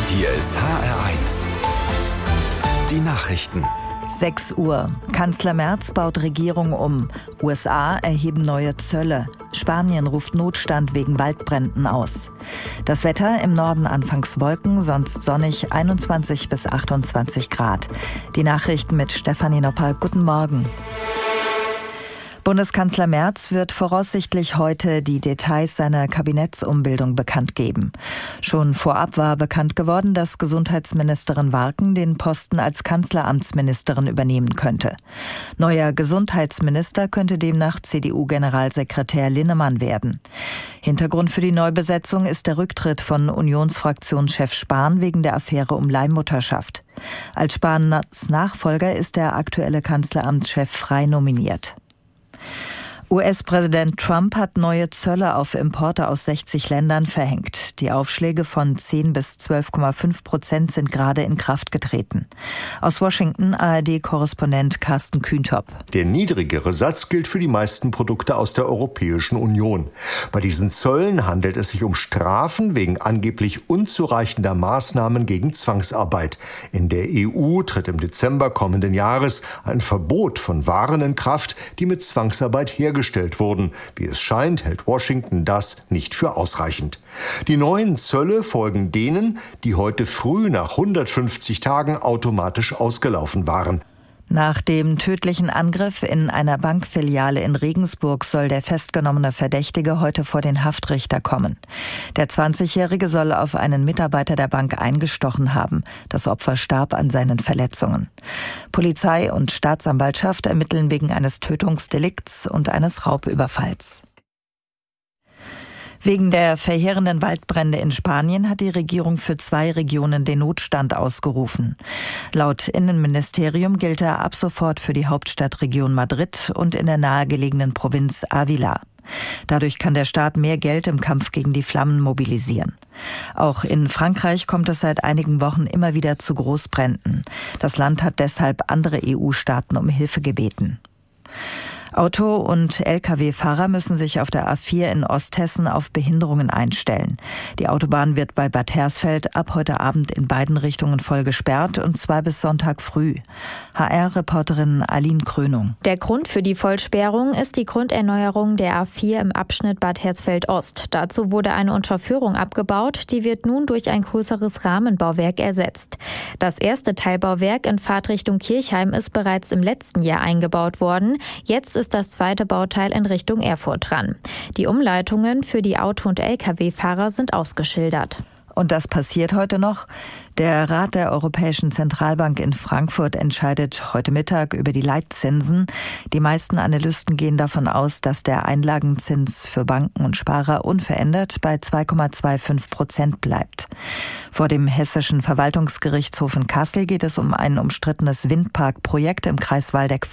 Hier ist HR1. Die Nachrichten. 6 Uhr. Kanzler Merz baut Regierung um. USA erheben neue Zölle. Spanien ruft Notstand wegen Waldbränden aus. Das Wetter: im Norden anfangs Wolken, sonst sonnig, 21 bis 28 Grad. Die Nachrichten mit Stefanie Nopper. Guten Morgen. Bundeskanzler Merz wird voraussichtlich heute die Details seiner Kabinettsumbildung bekannt geben. Schon vorab war bekannt geworden, dass Gesundheitsministerin Warken den Posten als Kanzleramtsministerin übernehmen könnte. Neuer Gesundheitsminister könnte demnach CDU-Generalsekretär Linnemann werden. Hintergrund für die Neubesetzung ist der Rücktritt von Unionsfraktionschef Spahn wegen der Affäre um Leihmutterschaft. Als Spahns Nachfolger ist der aktuelle Kanzleramtschef frei nominiert. US-Präsident Trump hat neue Zölle auf Importe aus 60 Ländern verhängt. Die Aufschläge von 10 bis 12,5% sind gerade in Kraft getreten. Aus Washington ARD-Korrespondent Carsten Kühntop. Der niedrigere Satz gilt für die meisten Produkte aus der Europäischen Union. Bei diesen Zöllen handelt es sich um Strafen wegen angeblich unzureichender Maßnahmen gegen Zwangsarbeit. In der EU tritt im Dezember kommenden Jahres ein Verbot von Waren in Kraft, die mit Zwangsarbeit hergestellt wurden. Wie es scheint, hält Washington das nicht für ausreichend. Die neuen Zölle folgen denen, die heute früh nach 150 Tagen automatisch ausgelaufen waren. Nach dem tödlichen Angriff in einer Bankfiliale in Regensburg soll der festgenommene Verdächtige heute vor den Haftrichter kommen. Der 20-Jährige soll auf einen Mitarbeiter der Bank eingestochen haben. Das Opfer starb an seinen Verletzungen. Polizei und Staatsanwaltschaft ermitteln wegen eines Tötungsdelikts und eines Raubüberfalls. Wegen der verheerenden Waldbrände in Spanien hat die Regierung für 2 Regionen den Notstand ausgerufen. Laut Innenministerium gilt er ab sofort für die Hauptstadtregion Madrid und in der nahegelegenen Provinz Ávila. Dadurch kann der Staat mehr Geld im Kampf gegen die Flammen mobilisieren. Auch in Frankreich kommt es seit einigen Wochen immer wieder zu Großbränden. Das Land hat deshalb andere EU-Staaten um Hilfe gebeten. Auto- und Lkw-Fahrer müssen sich auf der A4 in Osthessen auf Behinderungen einstellen. Die Autobahn wird bei Bad Hersfeld ab heute Abend in beiden Richtungen voll gesperrt, und zwar bis Sonntag früh. HR-Reporterin Aline Krönung. Der Grund für die Vollsperrung ist die Grunderneuerung der A4 im Abschnitt Bad Hersfeld-Ost. Dazu wurde eine Unterführung abgebaut, die wird nun durch ein größeres Rahmenbauwerk ersetzt. Das erste Teilbauwerk in Fahrtrichtung Kirchheim ist bereits im letzten Jahr eingebaut worden. Jetzt ist das zweite Bauteil in Richtung Erfurt dran. Die Umleitungen für die Auto- und Lkw-Fahrer sind ausgeschildert. Und das passiert heute noch. Der Rat der Europäischen Zentralbank in Frankfurt entscheidet heute Mittag über die Leitzinsen. Die meisten Analysten gehen davon aus, dass der Einlagenzins für Banken und Sparer unverändert bei 2,25% bleibt. Vor dem Hessischen Verwaltungsgerichtshof in Kassel geht es um ein umstrittenes Windparkprojekt im Kreis Waldeck.